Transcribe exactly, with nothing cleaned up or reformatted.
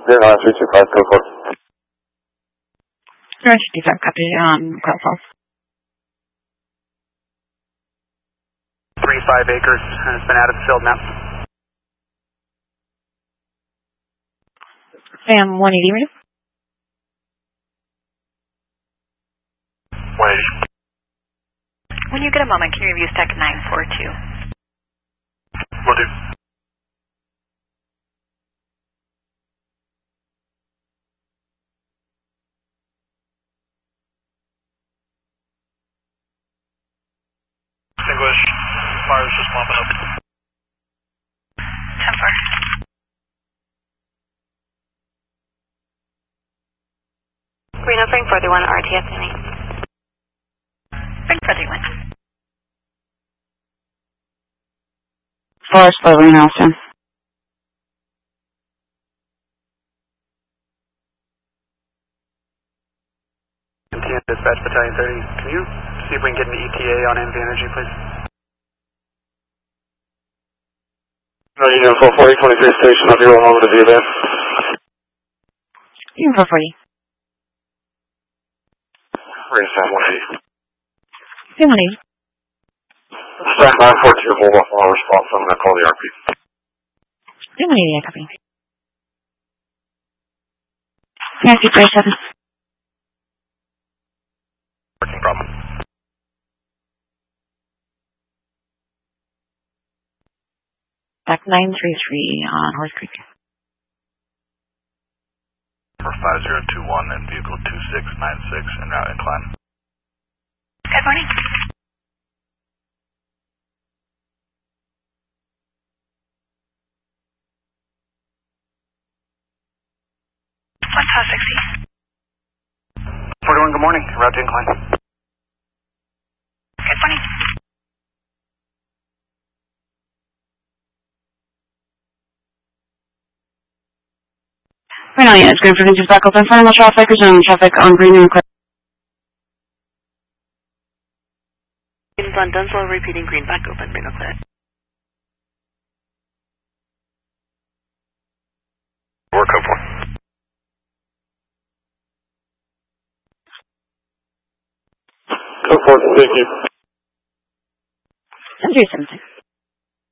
zero nine three two five, code four. zero two five, copy on Cross Falls. Three five acres has been added to field map. Sam one eighty, ready? one eighty. When you get a moment, can you review stack nine four two? Will do. English, fire's just popping up. ten four. Reno Frank four one, R T S N A. Frank four one. Forest Low Reno, Sam. M T N Dispatch Battalion thirty, can you see if we can get an E T A on N V Energy, please? No, you know, four forty, twenty-three station, I'll be rolling over to view there. You can four forty. Raise Sam one eighty. Sam one eighty. Stack nine four two, hold off on our response, I'm going to call the R P. Sam one eighty, I copy. Nancy three seven. Working problem. Stack nine three three on Horse Creek. For five zero two one and vehicle two six nine six en route incline. Good morning. One five sixty. forty-one, good morning, route to incline. Good morning. Right now, yeah, it's going for vintage back open. Final traffic, resume traffic on green and clear. Incline Dunslow, repeating green back open, Reno clear. Work up one. Go for it, thank you. three seventeen.